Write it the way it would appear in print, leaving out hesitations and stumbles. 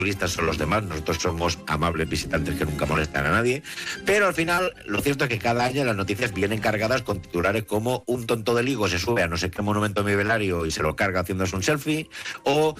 turistas son los demás, nosotros somos amables visitantes que nunca molestan a nadie, pero al final lo cierto es que cada año las noticias vienen cargadas con titulares como un tonto de Ligo se sube a no sé qué monumento mivelario y se lo carga haciéndose un selfie, o